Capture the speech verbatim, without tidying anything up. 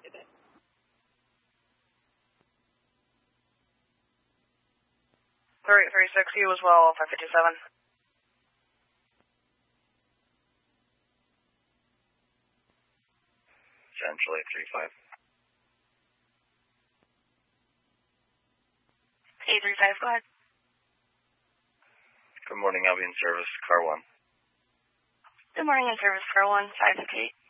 three three six, you as well, five fifty-seven. Central eight three five. eight three five, go ahead. Good morning, I'll be in service, car one. Good morning, in service, car one, five fifty-eight.